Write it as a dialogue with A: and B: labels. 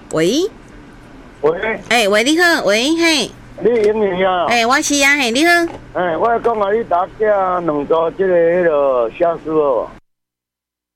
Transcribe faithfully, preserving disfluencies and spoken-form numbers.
A: 喂
B: 喂，
A: 哎、欸、喂，你好，喂嘿，
B: 你英语啊？
A: 哎、欸，我是啊嘿，你好。
B: 哎、欸，我讲啊，你搭架两组这个迄个下士哦。